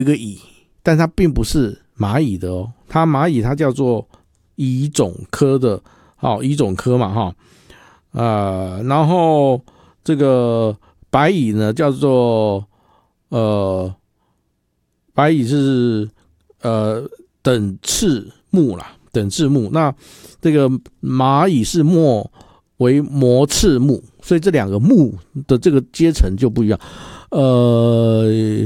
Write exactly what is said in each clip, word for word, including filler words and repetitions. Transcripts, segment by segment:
一个蚁，但它并不是蚂蚁的哦，它蚂蚁它叫做蚁种科的，好，蚁种科嘛哈，呃，然后这个白蚁呢叫做呃，白蚁是呃等翅目啦，等翅目，那这个蚂蚁是末为膜翅目，所以这两个目的这个阶层就不一样，呃。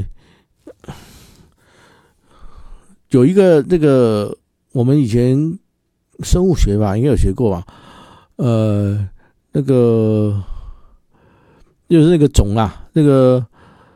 有一个这个我们以前生物学吧，应该有学过吧？呃，那个就是那个种啦，那个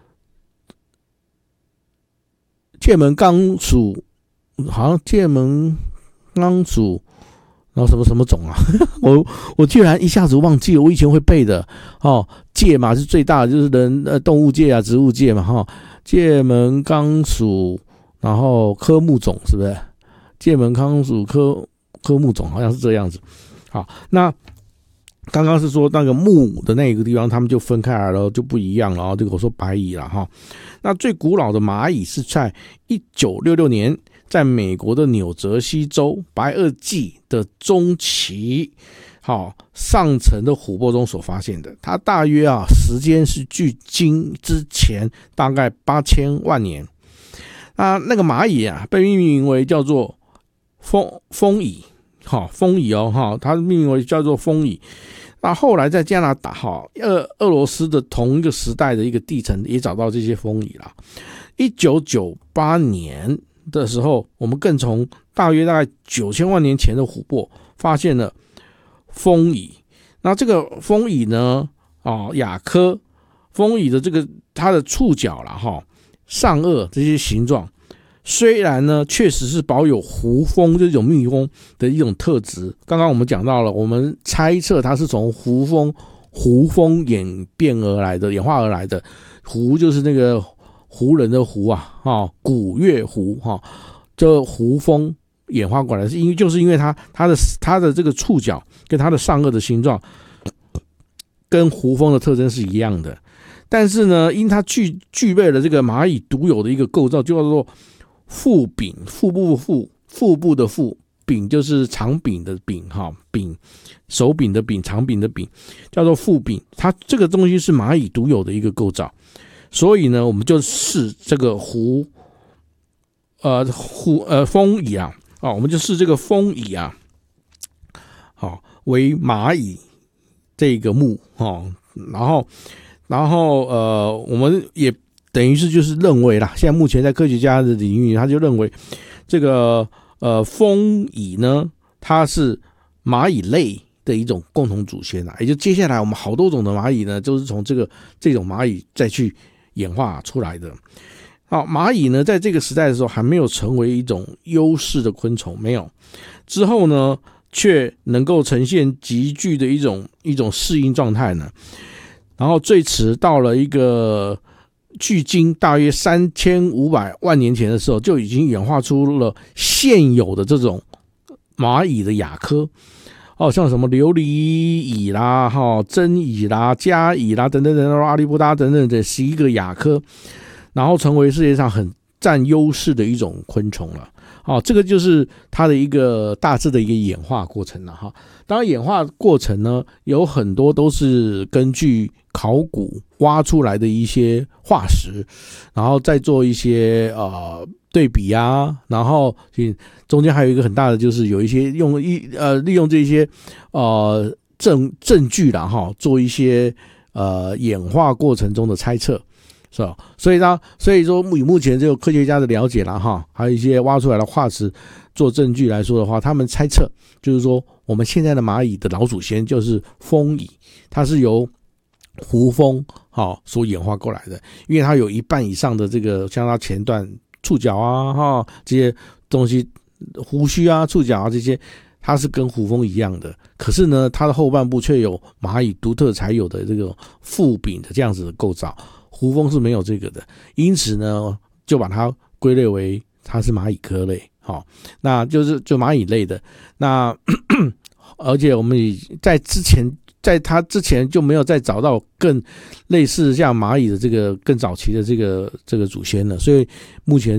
界门纲属，好像界门纲属，然后什么什么种啊？我我居然一下子忘记了，我以前会背的哦。界嘛是最大的，就是人呃动物界啊、植物界嘛哈、哦。界门纲属。然后科目种是不是？界门纲属科科目种好像是这样子。好，那刚刚是说那个目的那个地方，他们就分开来了，就不一样了。这个我说白蚁了哈。那最古老的蚂蚁是在一九六六年，在美国的纽泽西州白垩纪的中期，好上层的琥珀中所发现的。它大约啊时间是距今之前大概八千万年。啊，那个蚂蚁啊，被命名为叫做蜂蜂蚁，好，蜂蚁哦，哈，它命名为叫做蜂蚁。那后来在加拿大，哈，俄俄罗斯的同一个时代的一个地层也找到这些蜂蚁啦。一九九八年的时候，我们更从大约大概九千万年前的琥珀发现了蜂蚁。那这个蜂蚁呢，哦，亚科蜂蚁的这个它的触角啦，哈。上颚这些形状，虽然呢确实是保有胡蜂这种蜜蜂的一种特质，刚刚我们讲到了，我们猜测它是从胡蜂胡蜂演变而来的，演化而来的。胡就是那个胡人的胡啊，哈，古月胡哈，这胡蜂演化过来是因为就是因为它它的它的这个触角跟它的上颚的形状跟胡蜂的特征是一样的。但是呢，因它具具备了这个蚂蚁独有的一个构造，就叫做腹柄，腹部腹，腹部的腹，柄就是长柄的柄，哈，柄，手柄的柄，长柄的柄，叫做腹柄。它这个东西是蚂蚁独有的一个构造，所以呢，我们就视这个狐，呃，狐呃蜂蚁啊，啊，我们就视这个蜂蚁啊，好为蚂蚁这个目，哈，然后。然后呃，我们也等于是就是认为啦，现在目前在科学家的领域，他就认为这个呃蜂蚁呢，它是蚂蚁类的一种共同祖先啦，也就接下来我们好多种的蚂蚁呢，都是从这个这种蚂蚁再去演化出来的。好，蚂蚁呢，在这个时代的时候还没有成为一种优势的昆虫，没有。之后呢，却能够呈现急剧的一种一种适应状态呢。然后最迟到了一个距今大约三千五百万年前的时候，就已经演化出了现有的这种蚂蚁的亚科，哦，像什么琉璃蚁啦、哈针蚁啦、家蚁啦等等等等，阿利布达等等的十一个亚科，然后成为世界上很占优势的一种昆虫了。哦，这个就是它的一个大致的一个演化过程了哈。当然，演化过程呢，有很多都是根据考古挖出来的一些化石，然后再做一些呃对比啊，然后中间还有一个很大的就是有一些用一呃利用这些呃证证据啦哈，做一些呃演化过程中的猜测。是吧？所以呢，所以说以目前这个科学家的了解啦哈，还有一些挖出来的化石做证据来说的话，他们猜测就是说，我们现在的蚂蚁的老祖先就是蜂蚁，它是由胡蜂好所演化过来的，因为它有一半以上的这个像它前段触角啊哈这些东西，胡须啊、触角啊这些，它是跟胡蜂一样的，可是呢，它的后半部却有蚂蚁独特才有的这个腹柄的这样子的构造。胡蜂是没有这个的，因此呢，就把它归类为它是蚂蚁科类，好，那就是就蚂蚁类的。那而且我们在之前在它之前就没有再找到更类似像蚂蚁的这个更早期的这个这个祖先了，所以目前